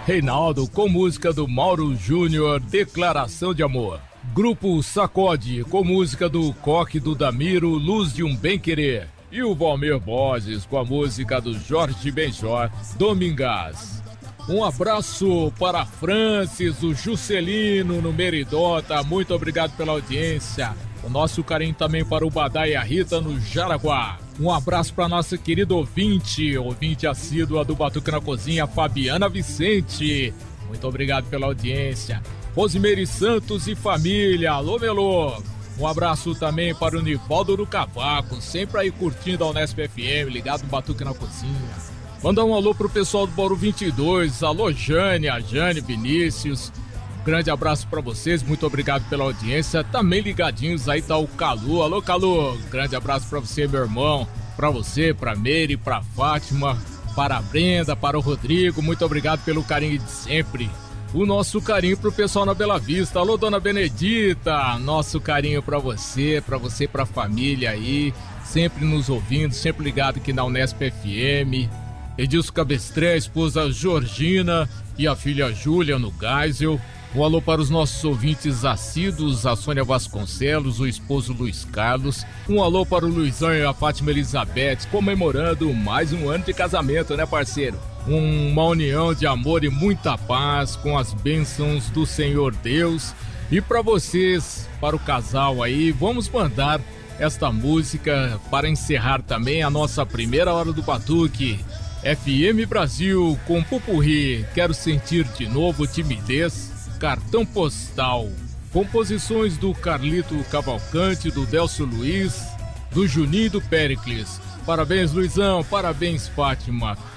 Reinaldo com música do Mauro Júnior, Declaração de Amor. Grupo Sacode com música do Coque do Damiro, Luz de um Bem Querer. E o Valmir Borges com a música do Jorge Benjor, Domingás. Um abraço para Francis, o Juscelino no Meridota, muito obrigado pela audiência. O nosso carinho também para o Badá e a Rita no Jaraguá. Um abraço para nossa querida ouvinte assídua do Batuque na Cozinha, Fabiana Vicente. Muito obrigado pela audiência. Rosimeire Santos e família, alô Melô. Um abraço também para o Nivaldo do Cavaco, sempre aí curtindo a Unesp FM, ligado no Batuque na Cozinha. Mandar um alô pro pessoal do Bauru 22, alô Jane, a Jane, Vinícius. Grande abraço para vocês, muito obrigado pela audiência. Também ligadinhos aí tá o Calu. Alô Calu, grande abraço para você, meu irmão. Para você, para Meire, para Fátima, para a Brenda, para o Rodrigo. Muito obrigado pelo carinho de sempre. O nosso carinho pro pessoal na Bela Vista. Alô Dona Benedita, nosso carinho para você, para a família aí. Sempre nos ouvindo, sempre ligado aqui na Unesp FM. Edilson Cabestré, a esposa Georgina e a filha Júlia no Geisel. Um alô para os nossos ouvintes assíduos, a Sônia Vasconcelos, o esposo Luiz Carlos. Um alô para o Luizão e a Fátima Elizabeth, comemorando mais um ano de casamento, né, parceiro? Uma união de amor e muita paz, com as bênçãos do Senhor Deus. E para vocês, para o casal aí, vamos mandar esta música para encerrar também a nossa primeira hora do Batuque. FM Brasil com Pupurri, Quero Sentir de Novo, Timidez. Cartão Postal, composições do Carlito Cavalcante, do Delcio Luiz, do Juninho e do Péricles. Parabéns, Luizão, parabéns, Fátima.